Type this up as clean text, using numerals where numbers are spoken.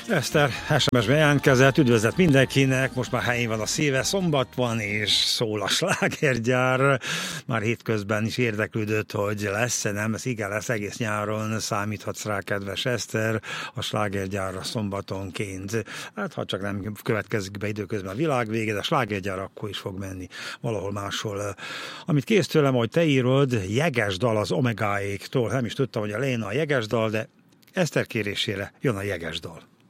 Eszter SMS-ben jelentkezett, üdvözlet mindenkinek, most már helyén van a szíve, szombat van, és szól a slágergyár. Már hétközben is érdeklődött, hogy lesz-e, nem lesz, igen, lesz egész nyáron, számíthatsz rá, kedves Eszter, a slágergyárra szombatonként. Hát, ha csak nem következik be időközben a világ vége, de a slágergyár akkor is fog menni valahol máshol. Amit kész tőlem, hogy te írod, Jegesdal az Omegáéktól, nem is tudtam, hogy a Léna a Jegesdal, de Eszter kérésére jön a Jegesdal.